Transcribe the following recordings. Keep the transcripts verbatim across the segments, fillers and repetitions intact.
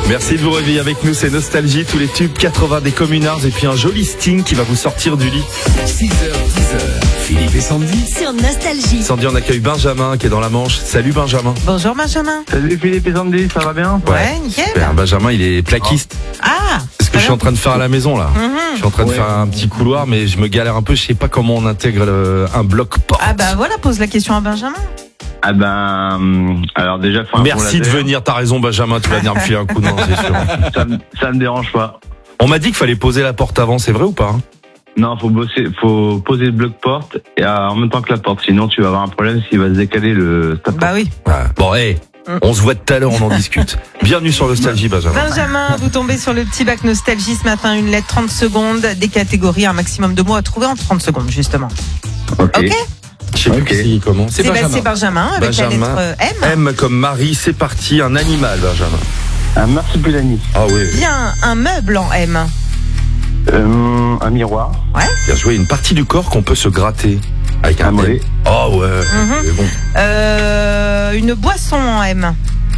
Merci de vous réveiller avec nous, c'est Nostalgie, tous les tubes quatre-vingts des communards et puis un joli Sting qui va vous sortir du lit. six heures, dix heures, Philippe et Sandy. Sur Nostalgie. Sandy, on accueille Benjamin qui est dans la Manche. Salut Benjamin. Bonjour Benjamin. Salut Philippe et Sandy, ça va bien? Ouais, nickel. Ben, Benjamin, il est plaquiste. Ah, C'est ce que je suis en train de faire à la maison là. Mhm. Je suis en train de Ouais. faire un petit couloir, mais je me galère un peu. Je sais pas comment on intègre le- un bloc porte. Ah bah voilà, pose la question à Benjamin. Ah ben, hum, alors déjà, faut un Merci bon de laser. venir. T'as raison, Benjamin. Tu vas venir me filer un coup de main, c'est sûr. Ça, me- ça me dérange pas. On m'a dit qu'il fallait poser la porte avant. C'est vrai ou pas hein? Non, faut bosser, faut poser le bloc porte et euh, en même temps que la porte. Sinon, tu vas avoir un problème s'il va se décaler le. ta porte. Bah oui. Ouais. Bon, hey, Mm. on se voit tout à l'heure. On en discute. Bienvenue sur Nostalgie, Benjamin. Benjamin, vous tombez sur le petit bac Nostalgie ce matin. Une lettre, trente secondes, des catégories, un maximum de mots à trouver en trente secondes, justement. Ok. Ok. Je sais plus Ok. qui commence. C'est bah, c'est Benjamin avec Benjamin. la lettre M. M comme Marie, c'est parti. Un animal, Benjamin. Un marsupilami. Ah oui. Bien, un meuble en M. Euh, un miroir. Bien joué. Une partie du corps qu'on peut se gratter avec un Un mollet. M. Oh ouais. Mhm. C'est bon. Euh, une boisson en M.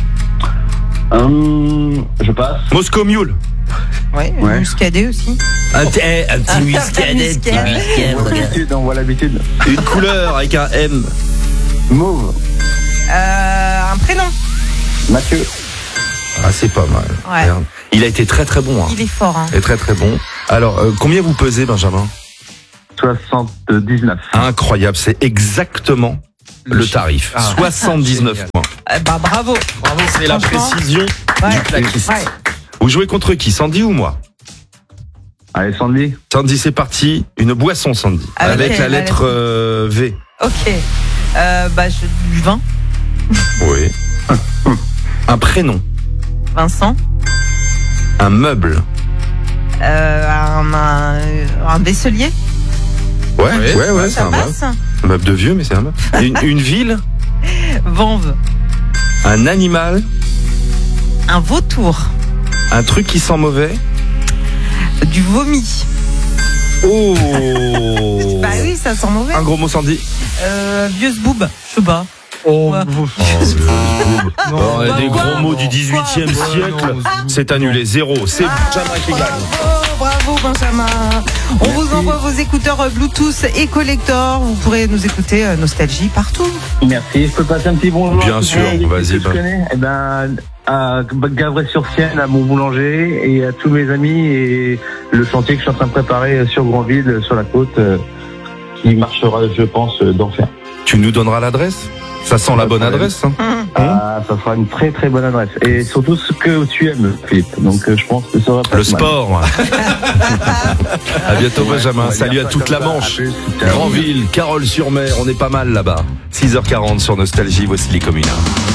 Hum, je passe. Ouais, Moscow Mule. une Ouais. muscadet aussi. Un, t- eh, un petit muscadet, muscadet. petit On muscadet, voit regarde. l'habitude, on voit l'habitude. Une couleur avec un M. Mauve. Euh, un prénom. Mathieu. Ah, c'est pas mal. Ouais. Regarde. Il a été très très bon. Hein. Il est fort. Hein. Il est très très bon. Alors, euh, combien vous pesez, Benjamin? soixante-dix-neuf. Incroyable, c'est exactement le, chiffre. tarif. Ah. soixante-dix-neuf Génial. points. Eh bah bravo. Bravo, c'est la Franchement, précision Ouais. du plaquiste. Ouais. Vous jouez contre qui, Sandy ou moi? Allez, Sandy. Sandy, c'est parti. Une boisson, Sandy. Avec Avec, la- la la lettre lettre. euh, V. Ok. Euh, bah je, du vin. Oui. Un prénom. Vincent. Un meuble. Euh, un, un, un vaisselier. Ouais, Ouais, ouais, ouais, c'est Ça un meuble. passe. Un meuble de vieux, mais c'est un meuble. Une, une ville. Vanve. Un animal. Un vautour. Un truc qui sent mauvais. Du vomi. Oh. Bah oui, ça sent mauvais. Un gros mot, Sandy. Euh, vieux zboob. Je sais pas. Oh, Ouais. vous- Oh, Non, des quoi gros mots du dix-huitième Ouais, siècle. non, C'est annulé. Zéro. C'est Benjamin qui gagne. Bravo, bravo Benjamin. On vous envoie vos écouteurs euh, Bluetooth et collector. Vous pourrez nous écouter euh, Nostalgie partout. Merci. Je peux passer un petit bonjour. Bien à tous sûr, les gens vas-y, que je Ben. connais. Eh ben, à Gavray-sur-Sienne, à mon boulanger et à tous mes amis et le chantier que je suis en train de préparer sur Grandville, sur la côte, euh, qui marchera, je pense, euh, d'enfer. Tu nous donneras l'adresse? Ça sent la bonne adresse, hein? Ah, ça sera une très très bonne adresse. Et surtout ce que tu aimes, Philippe. Donc euh, je pense que ça va pas Le être mal. sport. À bientôt, Ouais, on Benjamin. va Salut dire à ça toute comme la ça. Manche. À plus. Ciao. Grandville, Carole-sur-Mer, on est pas mal là-bas. six heures quarante sur Nostalgie, voici les communards.